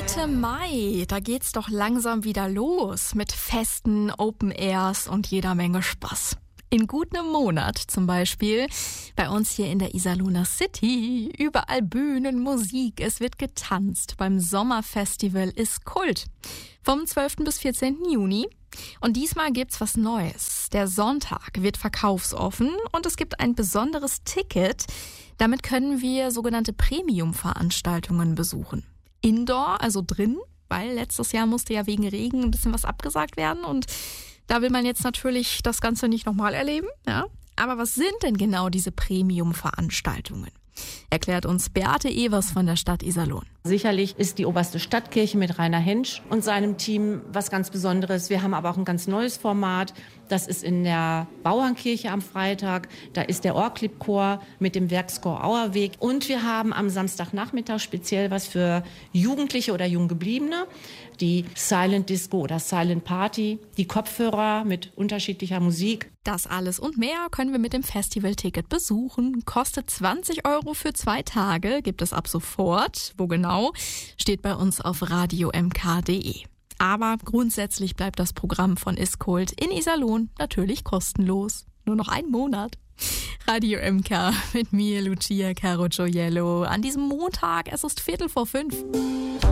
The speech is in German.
Mitte Mai, da geht's doch langsam wieder los mit Festen, Open Airs und jeder Menge Spaß. In gut einem Monat zum Beispiel, bei uns hier in der Iserlohner City, überall Bühnen, Musik, es wird getanzt. Beim Sommerfestival ist Kult. Vom 12. bis 14. Juni. Und diesmal gibt's was Neues. Der Sonntag wird verkaufsoffen und es gibt ein besonderes Ticket. Damit können wir sogenannte Premium-Veranstaltungen besuchen. Indoor, also drin, weil letztes Jahr musste ja wegen Regen ein bisschen was abgesagt werden und da will man jetzt natürlich das Ganze nicht nochmal erleben. Ja? Aber was sind denn genau diese Premium-Veranstaltungen? Erklärt uns Beate Evers von der Stadt Iserlohn. Sicherlich ist die Oberste Stadtkirche mit Rainer Hentsch und seinem Team was ganz Besonderes. Wir haben aber auch ein ganz neues Format. Das ist in der Bauernkirche am Freitag. Da ist der Orklip-Chor mit dem Werkschor Auerweg. Und wir haben am Samstagnachmittag speziell was für Jugendliche oder Junggebliebene. Die Silent Disco oder Silent Party, die Kopfhörer mit unterschiedlicher Musik. Das alles und mehr können wir mit dem Festivalticket besuchen. Kostet 20 € für 2 Tage, gibt es ab sofort. Wo genau, steht bei uns auf radiomk.de. Aber grundsätzlich bleibt das Programm von Iskult in Iserlohn natürlich kostenlos. Nur noch einen Monat. Radio MK mit mir, Lucia Caro Gioiello. An diesem Montag, es ist 4:45.